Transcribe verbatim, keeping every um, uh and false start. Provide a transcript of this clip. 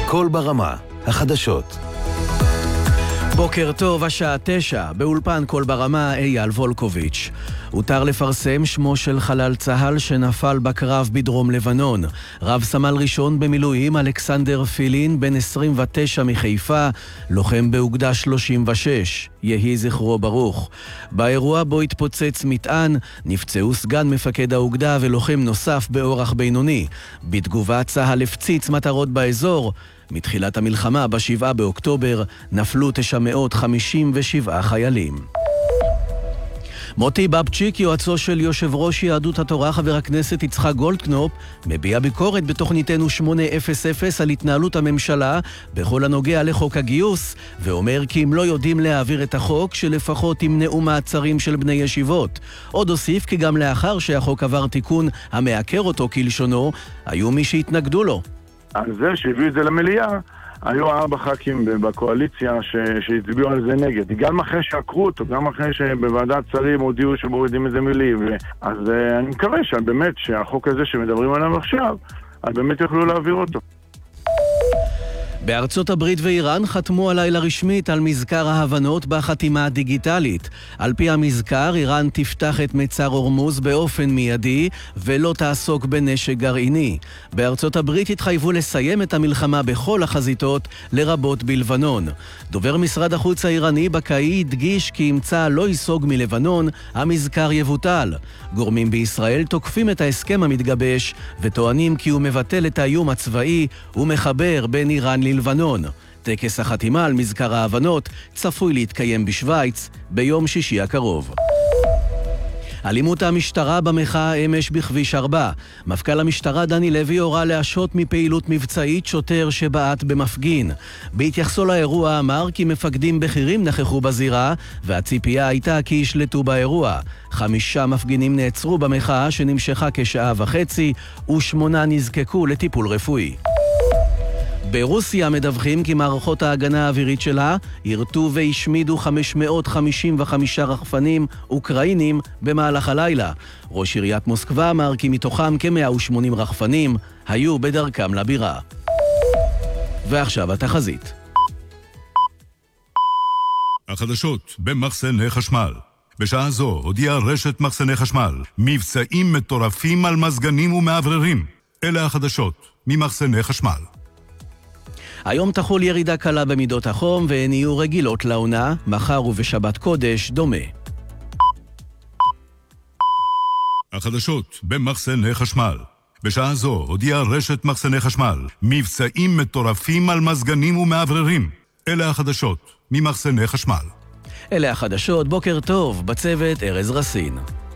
קול ברמה, החדשות. בוקר טוב, השעה תשע, באולפן קול ברמה אייל וולקוביץ'. הותר לפרסם שמו של חלל צה"ל שנפל בקרב בדרום לבנון. רב סמל ראשון במילואים אלכסנדר פילין, בן עשרים ותשע מחיפה, לוחם באוגדה שלושים ושש. יהי זכרו ברוך. באירוע בו התפוצץ מטען, נפצעו סגן מפקד האוגדה ולוחם נוסף באורח בינוני. בתגובה צה"ל הפציץ מטרות באזור. מתחילת המלחמה בשבעה באוקטובר נפלו תשע מאות חמישים ושבעה חיילים. מוטי בבצ'יק, יועצו של יושב ראש יהדות התורה חבר הכנסת יצחק גולדקנופ, מביע ביקורת בתוכניתנו שמונה אפס אפס על התנהלות הממשלה בכל הנוגע לחוק הגיוס, ואומר כי אם לא יודעים להעביר את החוק שלפחות ימנעו מעצרים של בני ישיבות. עוד הוסיף כי גם לאחר שהחוק עבר תיקון המעקר אותו כלשונו, היו מי שהתנגדו לו. על זה שהביאו את זה למליאה, היו ארבע ח"כים בקואליציה ש- שהצביעו על זה נגד. גם אחרי שעקרו אותו, גם אחרי שבוועדת שרים הודיעו שמורידים את זה מילי. ו- אז uh, אני מקווה שבאמת שהחוק הזה שמדברים עליו עכשיו, אז באמת יוכלו להעביר אותו. בארצות הברית ואיראן חתמו הלילה רשמית על מזכר ההבנות בחתימה הדיגיטלית. על פי המזכר, איראן תפתח את מצר הורמוז באופן מיידי ולא תעסוק בנשק גרעיני. בארצות הברית התחייבו לסיים את המלחמה בכל החזיתות, לרבות בלבנון. דובר משרד החוץ האיראני בקאי הדגיש כי אם צה"ל לא ייסוג מלבנון, המזכר יבוטל. גורמים בישראל תוקפים את ההסכם המתגבש וטוענים כי הוא מבטל את האיום הצבאי ומחבר בין איראן ללבנון. טקס החתימה על מזכר ההבנות צפוי להתקיים בשוויץ ביום שישי הקרוב. אלימות המשטרה במחאה אמש בכביש ארבע. מפכ"ל המשטרה דני לוי הורה להשעות מפעילות מבצעית שוטר שבעט במפגין. בהתייחסו לאירוע אמר כי מפקדים בכירים נכחו בזירה, והציפייה הייתה כי ישלטו באירוע. חמישה מפגינים נעצרו במחאה שנמשכה כשעה וחצי, ושמונה נזקקו לטיפול רפואי. ברוסיה מדווחים כי מערכות ההגנה האווירית שלה ירתו והשמידו חמש מאות חמישים וחמישה רחפנים אוקראינים במהלך הלילה. ראש עיריית מוסקבה אמר כי מתוכם כ-מאה ושמונים רחפנים היו בדרכם לבירה. ועכשיו התחזית. החדשות במחסני חשמל. בשעה זו הודיעה רשת מחסני חשמל מבצעים מטורפים על מזגנים ומעבררים. אלה החדשות ממחסני חשמל. היום תחול ירידה קלה במידות החום והן יהיו רגילות לעונה, מחר ובשבת קודש דומה. החדשות במחסני חשמל. בשעה זו הודיעה רשת מחסני חשמל מבצעים מטורפים על מזגנים ומעבררים. אלה החדשות ממחסני חשמל. אלה החדשות, בוקר טוב, בצוות ארז רסין.